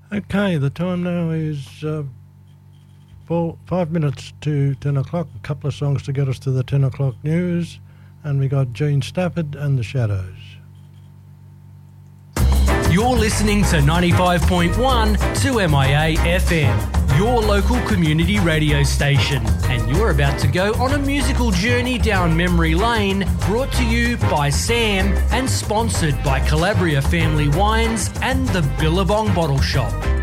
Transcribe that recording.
Okay, the time now is 5 minutes to 10 o'clock. A couple of songs to get us to the 10 o'clock news. And we got Gene Stafford and the Shadows. You're listening to 95.1 2MIA FM, your local community radio station. And you're about to go on a musical journey down memory lane, brought to you by Sam and sponsored by Calabria Family Wines and the Billabong Bottle Shop.